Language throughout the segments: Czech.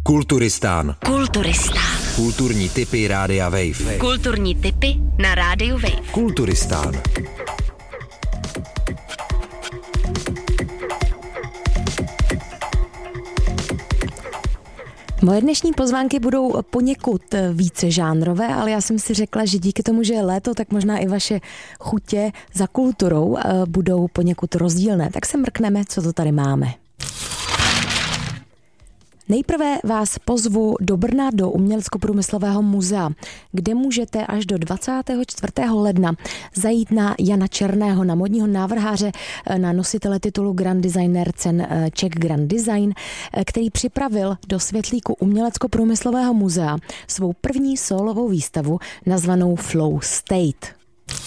Kulturistán. Kulturistán. Kulturní tipy Rádia Wave. Kulturní tipy na Rádiu Wave. Kulturistán. Moje dnešní pozvánky budou poněkud více žánrové, ale já jsem si řekla, že díky tomu, že je léto, tak možná i vaše chutě za kulturou budou poněkud rozdílné. Tak se mrkneme, co to tady máme. Nejprve vás pozvu do Brna do Uměleckoprůmyslového muzea, kde můžete až do 24. ledna zajít na Jana Černého, na modního návrháře, na nositele titulu Grand Designer cen Czech Grand Design, který připravil do světlíku Uměleckoprůmyslového muzea svou první sólovou výstavu nazvanou Flow State.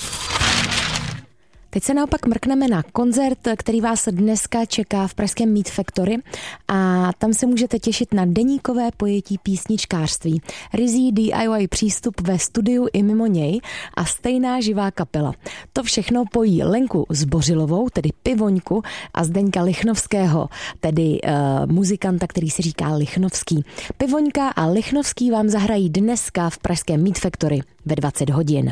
Teď se naopak mrkneme na koncert, který vás dneska čeká v pražském Meat Factory a tam se můžete těšit na deníkové pojetí písničkářství, ryzí DIY přístup ve studiu i mimo něj a stejná živá kapela. To všechno pojí Lenku Zbořilovou, tedy Pivoňku, a Zdeňka Lichnovského, tedy muzikanta, který si říká Lichnovský. Pivoňka a Lichnovský vám zahrají dneska v pražském Meat Factory ve 20 hodin.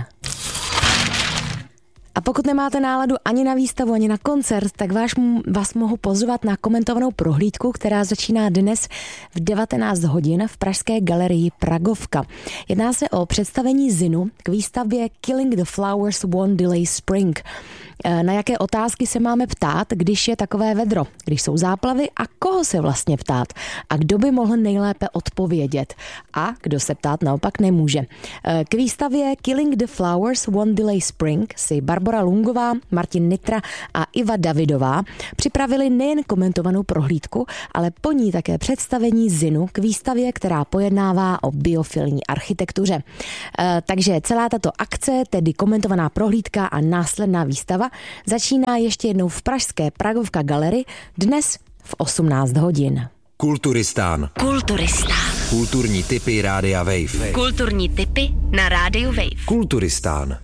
A pokud nemáte náladu ani na výstavu, ani na koncert, tak vás mohu pozvat na komentovanou prohlídku, která začíná dnes v 19 hodin v pražské galerii Pragovka. Jedná se o představení Zinu k výstavbě Killing the Flowers Won't Delay Spring. Na jaké otázky se máme ptát, když je takové vedro, když jsou záplavy a koho se vlastně ptát a kdo by mohl nejlépe odpovědět a kdo se ptát naopak nemůže. K výstavě Killing the Flowers Won't Delay Spring si Barbora Lungová, Martin Nitra a Iva Davidová připravili nejen komentovanou prohlídku, ale po ní také představení Zinu k výstavě, která pojednává o biofilní architektuře. Takže celá tato akce, tedy komentovaná prohlídka a následná výstava, začíná ještě jednou v pražské Pragovka galerii dnes v 18 hodin. Kulturistán. Kulturistán. Kulturní tipy Rádia Wave. Kulturní tipy na Rádiu Wave. Kulturistán.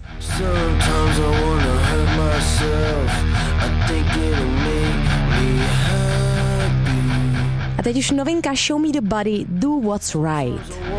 A teď už novinka Show Me the Body, Do What's Right.